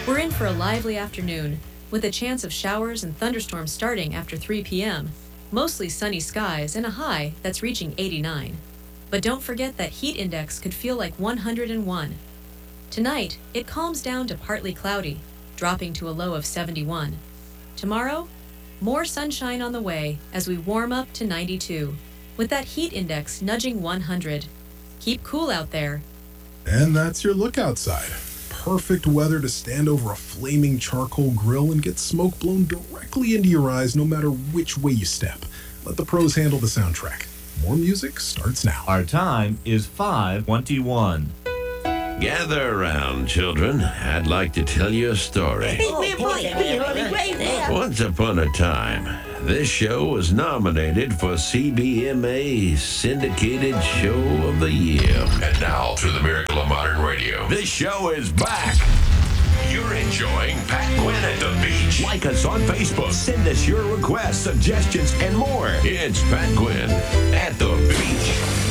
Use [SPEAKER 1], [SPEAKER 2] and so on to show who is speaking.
[SPEAKER 1] We're in for a lively afternoon, with a chance of showers and thunderstorms starting after 3 p.m., mostly sunny skies and a high that's reaching 89. But don't forget that heat index could feel like 101. Tonight, it calms down to partly cloudy, dropping to a low of 71. Tomorrow, more sunshine on the way as we warm up to 92, with that heat index nudging 100. Keep cool out there.
[SPEAKER 2] And that's your look outside. Perfect weather to stand over a flaming charcoal grill and get smoke blown directly into your eyes no matter which way you step. Let the pros handle the soundtrack. More music starts now.
[SPEAKER 3] Our time is 5:21.
[SPEAKER 4] Gather around, children. I'd like to tell you a story. Once upon a time, this show was nominated for CBMA Syndicated Show of the Year.
[SPEAKER 5] And now, through the miracle of modern radio,
[SPEAKER 4] This show is back.
[SPEAKER 5] you're enjoying Pat Quinn at the Beach.
[SPEAKER 4] Like us on Facebook. Send us your requests, suggestions, and more. It's Pat Quinn